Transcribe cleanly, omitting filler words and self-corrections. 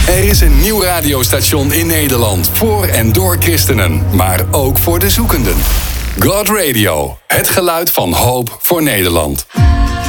Er is een nieuw radiostation in Nederland voor en door christenen, maar ook voor de zoekenden. God Radio, het geluid van hoop voor Nederland.